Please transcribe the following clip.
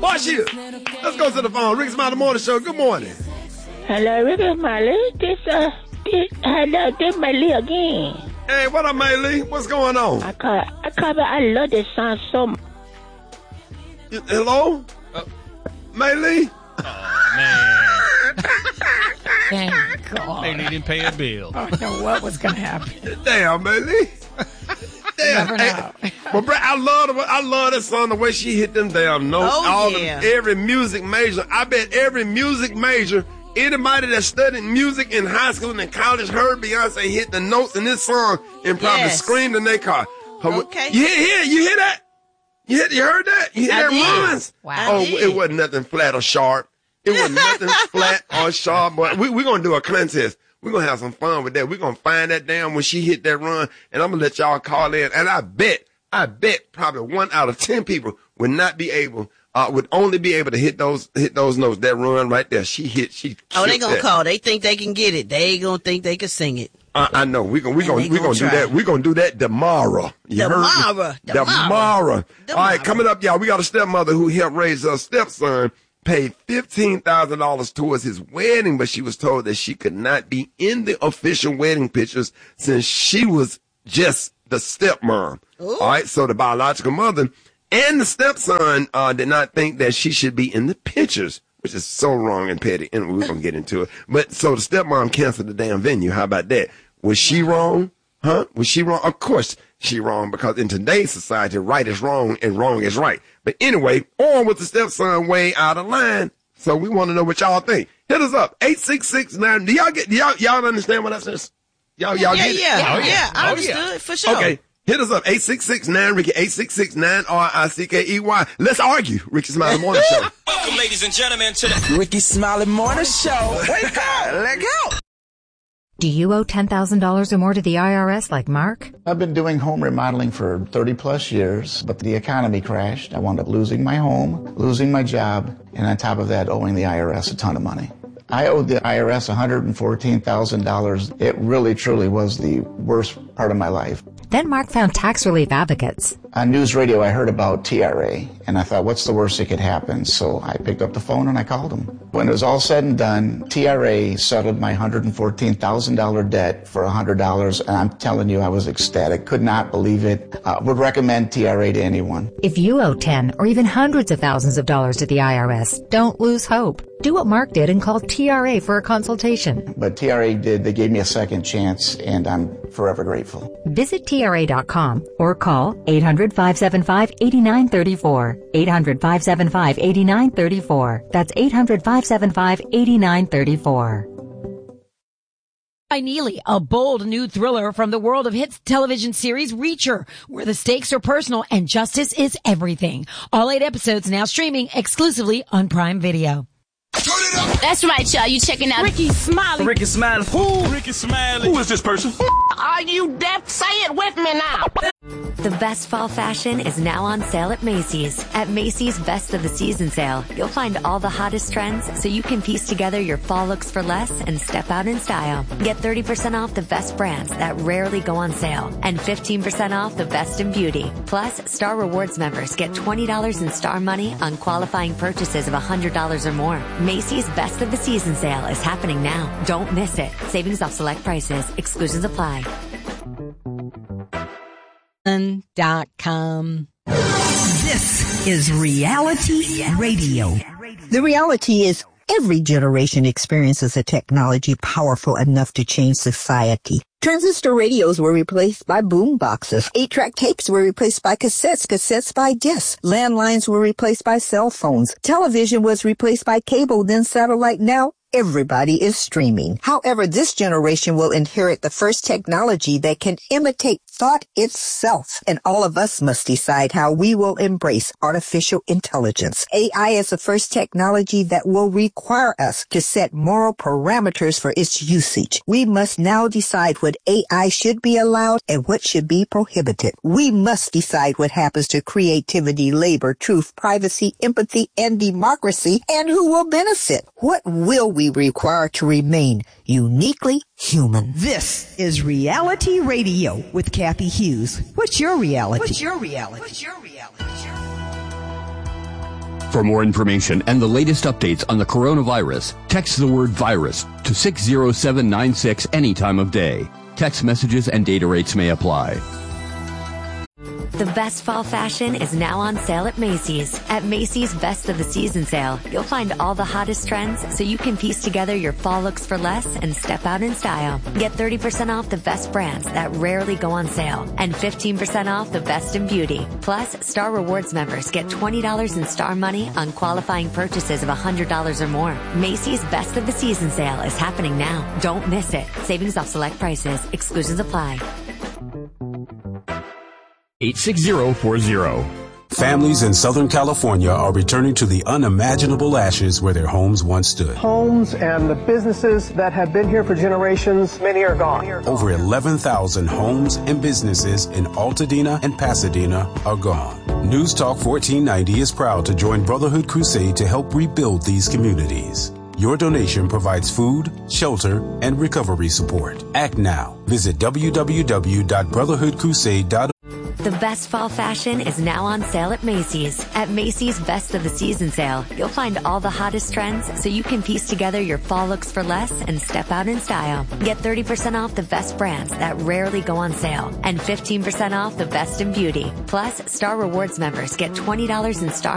Boy, she. Let's go to the phone. Ricky Smiley Morning Show. Good morning. Hello, Ricky Smiley. Hello, this Miley again. Hey, what up, Miley? What's going on? I love this song so much. Hello? Miley? Oh, man. Thank God. They didn't pay a bill. I don't know what was going to happen. Damn, Miley. Damn. Never know. Well, I love that song, the way she hit them damn notes. Every music major. I bet every music major, anybody that studied music in high school and in college heard Beyonce hit the notes in this song and probably screamed in their car. Okay. You hear that? You heard that? You hear that runs? Wow. It wasn't nothing flat or sharp. It wasn't nothing flat or sharp. But we're going to do a contest. We're going to have some fun with that. We're going to find that down when she hit that run, and I'm going to let y'all call in. And I bet probably 1 out of 10 people would only be able to hit those notes, that run right there. She they going to call. They think they can get it. They going to think they can sing it. I know. We're gonna do that. We're gonna do that tomorrow. Tomorrow. All right, coming up, y'all. We got a stepmother who helped raise her stepson, paid $15,000 towards his wedding, but she was told that she could not be in the official wedding pictures since she was just the stepmom. Ooh. All right, so the biological mother and the stepson did not think that she should be in the pictures, which is so wrong and petty, and we're going to get into it. But so the stepmom canceled the damn venue. How about that? Was she wrong? Huh? Was she wrong? Of course she wrong, because in today's society, right is wrong and wrong is right. But anyway, on with the stepson way out of line. So we want to know what y'all think. Hit us up, 866-9. Do y'all understand what I said? Y'all get it? Yeah, I understood for sure. Okay. Hit us up, 866-9-RICKY, 866-9-RICKY. Let's argue. Ricky Smiley Morning Show. Welcome, ladies and gentlemen, to the Ricky Smiley Morning Show. Wake up, let go. Do you owe $10,000 or more to the IRS like Mark? I've been doing home remodeling for 30 plus years, but the economy crashed. I wound up losing my home, losing my job, and on top of that, owing the IRS a ton of money. I owed the IRS $114,000. It really, truly was the worst part of my life. Then Mark found tax relief advocates. On news radio, I heard about TRA, and I thought, what's the worst that could happen? So I picked up the phone and I called them. When it was all said and done, TRA settled my $114,000 debt for $100, and I'm telling you, I was ecstatic. Could not believe it. Would recommend TRA to anyone. If you owe 10 or even hundreds of thousands of dollars to the IRS, don't lose hope. Do what Mark did and call TRA for a consultation. But TRA did. They gave me a second chance, and I'm forever grateful. Visit TRA.com or call 800-575-8934. 800-575-8934. That's 800-575-8934. By Neely, a bold new thriller from the world of hits television series Reacher, where the stakes are personal and justice is everything. All 8 episodes now streaming exclusively on Prime Video. That's right, y'all. You checking out Ricky Smiley. Ricky Smiley. Who? Ricky Smiley. Who is this person? Are you deaf? Say it with me now. The best fall fashion is now on sale at Macy's. At Macy's Best of the Season sale, you'll find all the hottest trends so you can piece together your fall looks for less and step out in style. Get 30% off the best brands that rarely go on sale and 15% off the best in beauty. Plus, Star Rewards members get $20 in Star money on qualifying purchases of $100 or more. Macy's Best of the Season sale is happening now. Don't miss it. Savings off select prices. Exclusions apply. .com. This is Reality Radio. The reality is every generation experiences a technology powerful enough to change society. Transistor radios were replaced by boom boxes. 8-track tapes were replaced by cassettes, cassettes by discs. Landlines were replaced by cell phones. Television was replaced by cable, then satellite. Now everybody is streaming. However, this generation will inherit the first technology that can imitate thought itself. And all of us must decide how we will embrace artificial intelligence. AI is the first technology that will require us to set moral parameters for its usage. We must now decide what AI should be allowed and what should be prohibited. We must decide what happens to creativity, labor, truth, privacy, empathy, and democracy, and who will benefit. What will we require to remain uniquely human? This is Reality Radio with Kathy Hughes. What's your reality? What's your reality? What's your reality? For more information and the latest updates on the coronavirus, text the word virus to 60796 any time of day. Text messages and data rates may apply. The best fall fashion is now on sale at Macy's. At Macy's Best of the Season sale, you'll find all the hottest trends so you can piece together your fall looks for less and step out in style. Get 30% off the best brands that rarely go on sale and 15% off the best in beauty. Plus, Star Rewards members get $20 in Star money on qualifying purchases of $100 or more. Macy's Best of the Season sale is happening now. Don't miss it. Savings off select prices. Exclusions apply. 86040. Families in Southern California are returning to the unimaginable ashes where their homes once stood. Homes and the businesses that have been here for generations, many are gone. Over 11,000 homes and businesses in Altadena and Pasadena are gone. News Talk 1490 is proud to join Brotherhood Crusade to help rebuild these communities. Your donation provides food, shelter, and recovery support. Act now. Visit www.brotherhoodcrusade.org. The best fall fashion is now on sale at Macy's. At Macy's Best of the Season sale, you'll find all the hottest trends so you can piece together your fall looks for less and step out in style. Get 30% off the best brands that rarely go on sale and 15% off the best in beauty. Plus, Star Rewards members get $20 in Star